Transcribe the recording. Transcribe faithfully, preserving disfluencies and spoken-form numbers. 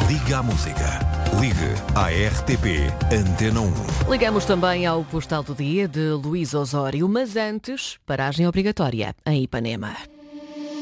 Liga à música. Ligue à R T P Antena um. Ligamos também ao Postal do Dia de Luís Osório, mas antes, paragem obrigatória em Ipanema.